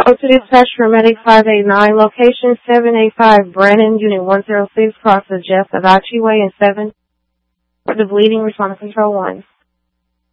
To dispatch for Medic 589, location 785 Brennan, Unit 106, cross the Jeff Adachi Way and 7. For the bleeding, respond to Control 1.